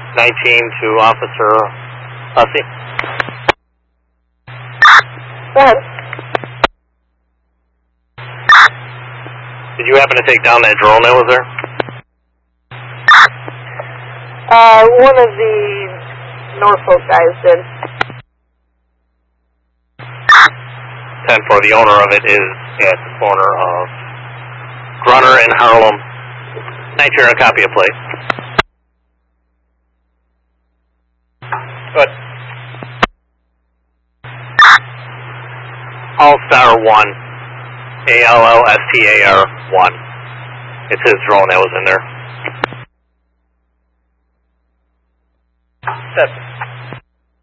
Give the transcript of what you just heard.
19 to Officer Hussey. Go ahead. Did you happen to take down that drone that was there? One of the Norfolk guys did. 10-4, the owner of it is at the corner of Grunner and Harlem. Nigeria, copy of plate. Good. All-Star 1, ALLSTAR 1. It's his drone that was in there. That's